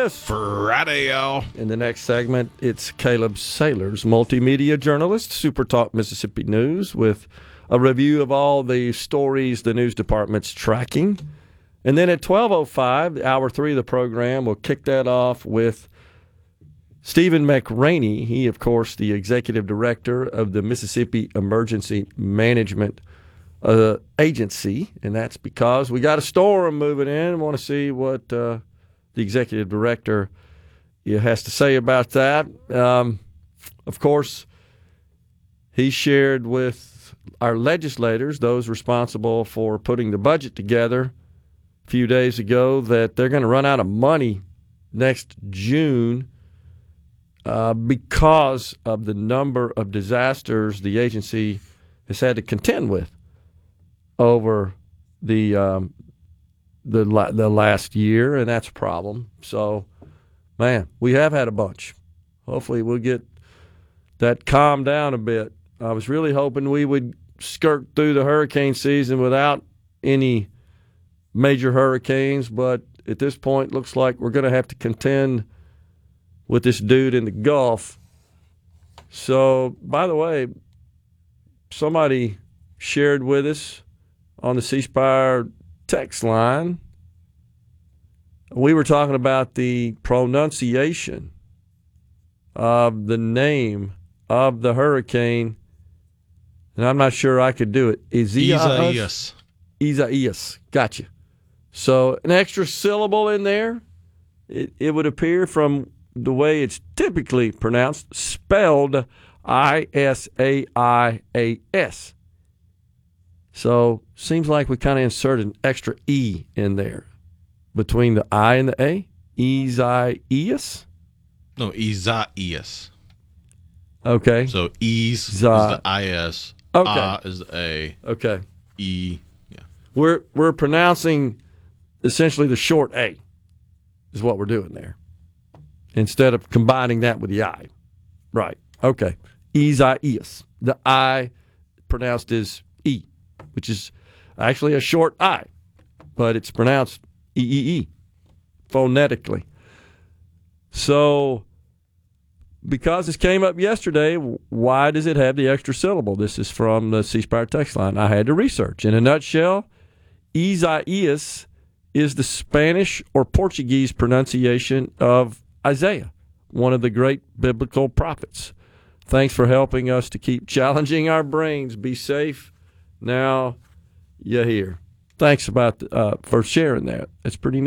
this? Friday, y'all. In the next segment, it's Caleb Sailors, multimedia journalist, Super Talk Mississippi News, with a review of all the stories the news department's tracking. And then at 12:05, hour 3 of the program, we'll kick that off with Stephen McRaney. He, of course, the executive director of the Mississippi Emergency Management Agency, and that's because we got a storm moving in. I want to see what the executive director has to say about that. Of course, he shared with our legislators, those responsible for putting the budget together a few days ago, that they're going to run out of money next June because of the number of disasters the agency has had to contend with over the last year, and that's a problem. So, man, we have had a bunch. Hopefully we'll get that calmed down a bit. I was really hoping we would skirt through the hurricane season without any major hurricanes, but at this point looks like we're going to have to contend with this dude in the Gulf. So, by the way, somebody shared with us on the C Spire text line, we were talking about the pronunciation of the name of the hurricane, and I'm not sure I could do it. Isaias. Isaias. Gotcha. So an extra syllable in there, it would appear from the way it's typically pronounced, spelled Isaias. So seems like we kind of inserted an extra E in there between the I and the A. Isaias? No, Isaias. Okay. So is the I-S, okay. is the A, okay. E, yeah. We're pronouncing essentially the short A is what we're doing there, instead of combining that with the I. Right. Okay. Isaias. The I pronounced as E, which is actually a short I, but it's pronounced E phonetically. So, because this came up yesterday, why does it have the extra syllable? This is from the C Spire text line. I had to research. In a nutshell, Isaias is the Spanish or Portuguese pronunciation of Isaiah, one of the great biblical prophets. Thanks for helping us to keep challenging our brains. Be safe. Now, you hear. Thanks for sharing that. That's pretty neat.